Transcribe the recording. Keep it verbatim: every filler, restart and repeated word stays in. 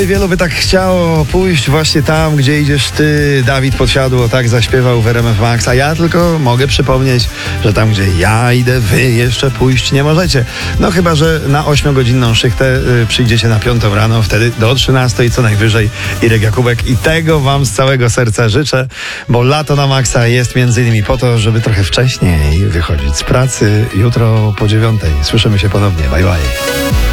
i wielu by tak chciało pójść właśnie tam, gdzie idziesz ty. Dawid Podsiadło tak zaśpiewał w R M F Max, a ja tylko mogę przypomnieć, że tam, gdzie ja idę, wy jeszcze pójść nie możecie. No chyba, że na ośmiogodzinną szychtę y, przyjdziecie na piątą rano, wtedy do trzynastej co najwyżej Irek Jakubek i tego wam z całego serca życzę, bo lato na maksa jest między innymi po to, żeby trochę wcześniej wychodzić z pracy. Jutro po dziewiątej. Słyszymy się ponownie. Bye bye.